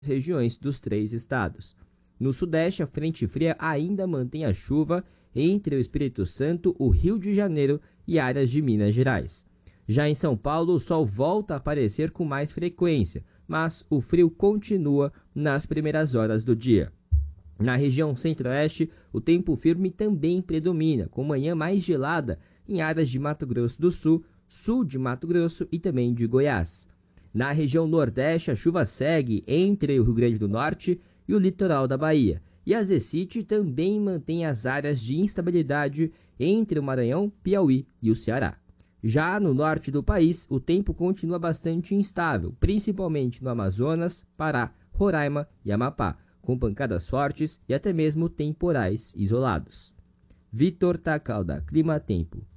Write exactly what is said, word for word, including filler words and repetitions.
regiões dos três estados. No sudeste, a frente fria ainda mantém a chuva entre o Espírito Santo, o Rio de Janeiro e áreas de Minas Gerais. Já em São Paulo, o sol volta a aparecer com mais frequência, mas o frio continua nas primeiras horas do dia. Na região centro-oeste, o tempo firme também predomina, com manhã mais gelada em áreas de Mato Grosso do Sul, sul de Mato Grosso e também de Goiás. Na região nordeste, a chuva segue entre o Rio Grande do Norte e o litoral da Bahia. E a Zecite também mantém as áreas de instabilidade entre o Maranhão, Piauí e o Ceará. Já no norte do país, o tempo continua bastante instável, principalmente no Amazonas, Pará, Roraima e Amapá, com pancadas fortes e até mesmo temporais isolados. Vitor Tacalda, Clima Tempo.